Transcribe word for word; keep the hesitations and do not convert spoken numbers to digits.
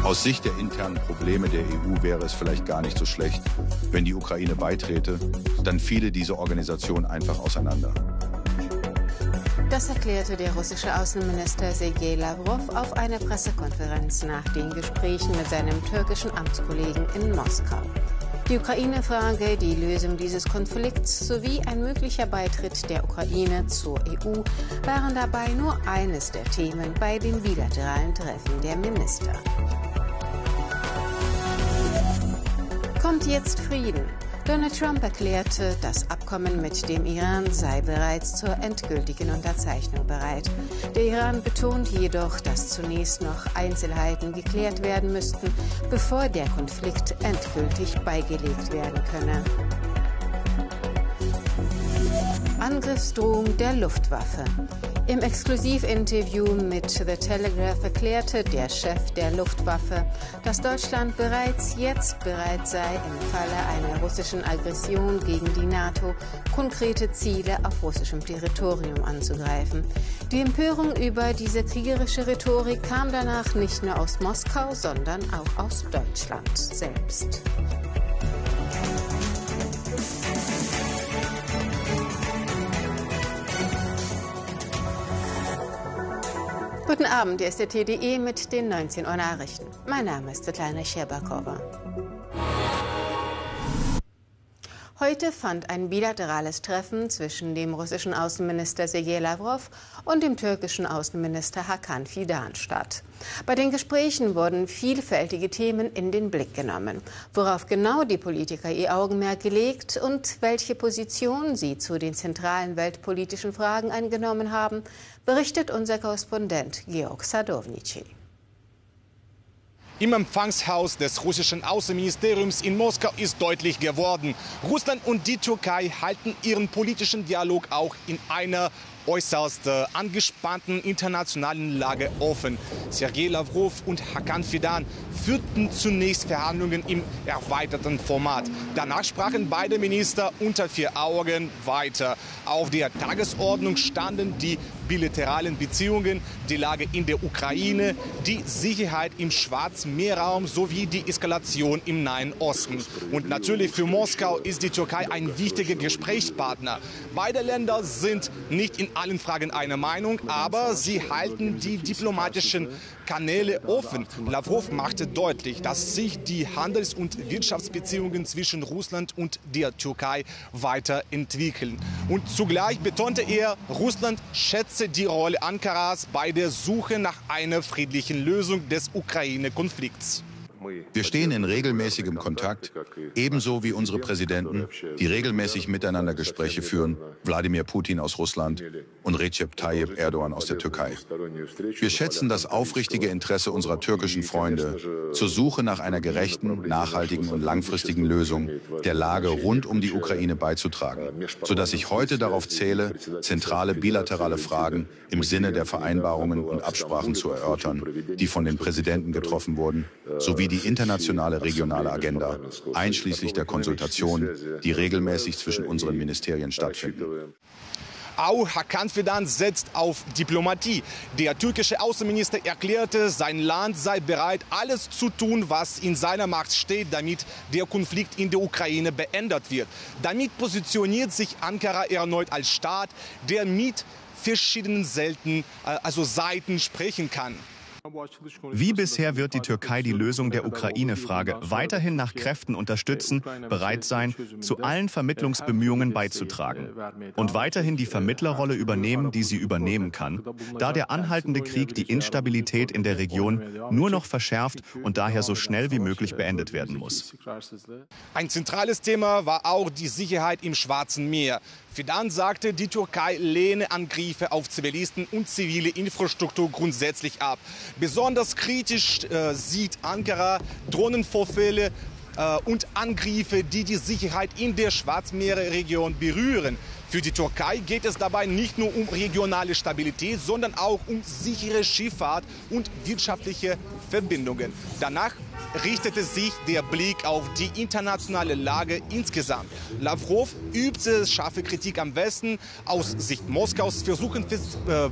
Aus Sicht der internen Probleme der E U wäre es vielleicht gar nicht so schlecht, wenn die Ukraine beitrete, dann fiele diese Organisation einfach auseinander. Das erklärte der russische Außenminister Sergei Lavrov auf einer Pressekonferenz nach den Gesprächen mit seinem türkischen Amtskollegen in Moskau. Die Ukraine-Frage, die Lösung dieses Konflikts sowie ein möglicher Beitritt der Ukraine zur E U waren dabei nur eines der Themen bei den bilateralen Treffen der Minister. Kommt jetzt Frieden? Donald Trump erklärte, das Abkommen mit dem Iran sei bereits zur endgültigen Unterzeichnung bereit. Der Iran betont jedoch, dass zunächst noch Einzelheiten geklärt werden müssten, bevor der Konflikt endgültig beigelegt werden könne. Angriffsdrohung der Luftwaffe. Im Exklusivinterview mit The Telegraph erklärte der Chef der Luftwaffe, dass Deutschland bereits jetzt bereit sei, im Falle einer russischen Aggression gegen die NATO konkrete Ziele auf russischem Territorium anzugreifen. Die Empörung über diese kriegerische Rhetorik kam danach nicht nur aus Moskau, sondern auch aus Deutschland selbst. Guten Abend, hier ist der T D E mit den neunzehn Uhr Nachrichten. Mein Name ist Svetlana Scherbakova. Heute fand ein bilaterales Treffen zwischen dem russischen Außenminister Sergei Lavrov und dem türkischen Außenminister Hakan Fidan statt. Bei den Gesprächen wurden vielfältige Themen in den Blick genommen. Worauf genau die Politiker ihr Augenmerk gelegt und welche Position sie zu den zentralen weltpolitischen Fragen eingenommen haben, berichtet unser Korrespondent Georg Sadownici. Im Empfangshaus des russischen Außenministeriums in Moskau ist deutlich geworden, Russland und die Türkei halten ihren politischen Dialog auch in einer äußerst äh, angespannten internationalen Lage offen. Sergei Lavrov und Hakan Fidan führten zunächst Verhandlungen im erweiterten Format. Danach sprachen beide Minister unter vier Augen weiter. Auf der Tagesordnung standen die bilateralen Beziehungen, die Lage in der Ukraine, die Sicherheit im Schwarzmeerraum sowie die Eskalation im Nahen Osten. Und natürlich für Moskau ist die Türkei ein wichtiger Gesprächspartner. Beide Länder sind nicht in allen Fragen einer Meinung, aber sie halten die diplomatischen Kanäle offen. Lavrov machte deutlich, dass sich die Handels- und Wirtschaftsbeziehungen zwischen Russland und der Türkei weiterentwickeln. Und zugleich betonte er, Russland schätze die Rolle Ankaras bei der Suche nach einer friedlichen Lösung des Ukraine-Konflikts. Wir stehen in regelmäßigem Kontakt, ebenso wie unsere Präsidenten, die regelmäßig miteinander Gespräche führen, Wladimir Putin aus Russland und Recep Tayyip Erdogan aus der Türkei. Wir schätzen das aufrichtige Interesse unserer türkischen Freunde zur Suche nach einer gerechten, nachhaltigen und langfristigen Lösung der Lage rund um die Ukraine beizutragen, sodass ich heute darauf zähle, zentrale bilaterale Fragen im Sinne der Vereinbarungen und Absprachen zu erörtern, die von den Präsidenten getroffen wurden, sowie die internationale regionale Agenda, einschließlich der Konsultationen, die regelmäßig zwischen unseren Ministerien stattfinden. Auch Hakan Fidan setzt auf Diplomatie. Der türkische Außenminister erklärte, sein Land sei bereit, alles zu tun, was in seiner Macht steht, damit der Konflikt in der Ukraine beendet wird. Damit positioniert sich Ankara erneut als Staat, der mit verschiedenen Selten, also Seiten sprechen kann. Wie bisher wird die Türkei die Lösung der Ukraine-Frage weiterhin nach Kräften unterstützen, bereit sein, zu allen Vermittlungsbemühungen beizutragen und weiterhin die Vermittlerrolle übernehmen, die sie übernehmen kann, da der anhaltende Krieg die Instabilität in der Region nur noch verschärft und daher so schnell wie möglich beendet werden muss. Ein zentrales Thema war auch die Sicherheit im Schwarzen Meer. Fidan sagte, die Türkei lehne Angriffe auf Zivilisten und zivile Infrastruktur grundsätzlich ab. Besonders kritisch äh, sieht Ankara Drohnenvorfälle äh, und Angriffe, die die Sicherheit in der Schwarzmeerregion berühren. Für die Türkei geht es dabei nicht nur um regionale Stabilität, sondern auch um sichere Schifffahrt und wirtschaftliche Verbindungen. Danach richtete sich der Blick auf die internationale Lage insgesamt. Lavrov übte scharfe Kritik am Westen. Aus Sicht Moskaus versuchen